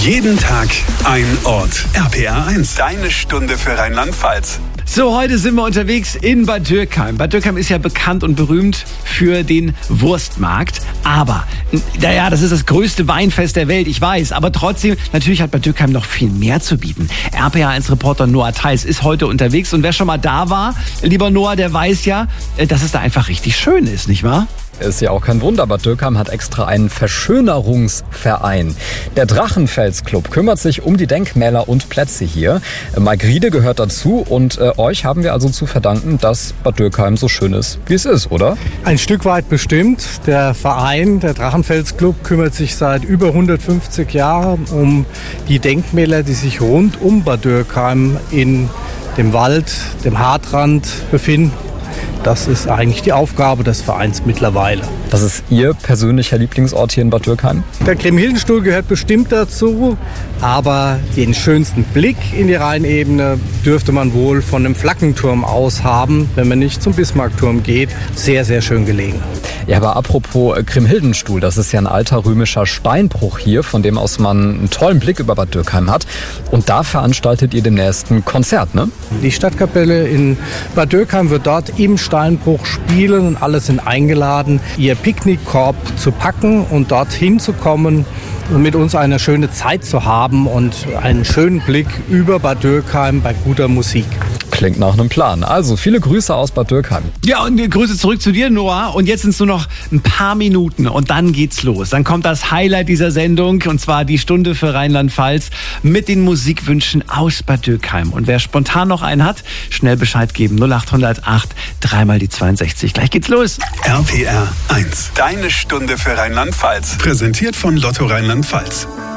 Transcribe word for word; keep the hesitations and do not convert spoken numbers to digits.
Jeden Tag ein Ort. R P R eins, deine Stunde für Rheinland-Pfalz. So, heute sind wir unterwegs in Bad Dürkheim. Bad Dürkheim ist ja bekannt und berühmt für den Wurstmarkt. Aber, naja, das ist das größte Weinfest der Welt, ich weiß. Aber trotzdem, natürlich hat Bad Dürkheim noch viel mehr zu bieten. R P R eins Reporter Noah Theis ist heute unterwegs. Und wer schon mal da war, lieber Noah, der weiß ja, dass es da einfach richtig schön ist, nicht wahr? Ist ja auch kein Wunder, Bad Dürkheim hat extra einen Verschönerungsverein. Der Drachenfels-Club kümmert sich um die Denkmäler und Plätze hier. Margriede gehört dazu und äh, euch haben wir also zu verdanken, dass Bad Dürkheim so schön ist, wie es ist, oder? Ein Stück weit bestimmt. Der Verein, der Drachenfels-Club, kümmert sich seit über hundertfünfzig Jahren um die Denkmäler, die sich rund um Bad Dürkheim in dem Wald, dem Hartrand befinden. Das ist eigentlich die Aufgabe des Vereins mittlerweile. Was ist Ihr persönlicher Lieblingsort hier in Bad Dürkheim? Der Kriemhildenstuhl gehört bestimmt dazu, aber den schönsten Blick in die Rheinebene dürfte man wohl von dem Flackenturm aus haben, wenn man nicht zum Bismarckturm geht. Sehr, sehr schön gelegen. Ja, aber apropos Kriemhildenstuhl, das ist ja ein alter römischer Steinbruch hier, von dem aus man einen tollen Blick über Bad Dürkheim hat. Und da veranstaltet ihr demnächst ein Konzert, ne? Die Stadtkapelle in Bad Dürkheim wird dort im Steinbruch spielen und alle sind eingeladen, ihr Picknickkorb zu packen und dorthin zu kommen und mit uns eine schöne Zeit zu haben und einen schönen Blick über Bad Dürkheim bei guter Musik. Klingt nach einem Plan. Also viele Grüße aus Bad Dürkheim. Ja, und Grüße zurück zu dir, Noah. Und jetzt sind es nur noch ein paar Minuten und dann geht's los. Dann kommt das Highlight dieser Sendung und zwar die Stunde für Rheinland-Pfalz mit den Musikwünschen aus Bad Dürkheim. Und wer spontan noch einen hat, schnell Bescheid geben. null acht null acht, dreimal die zweiundsechzig. Gleich geht's los. R P R eins, deine Stunde für Rheinland-Pfalz. Präsentiert von Lotto Rheinland-Pfalz.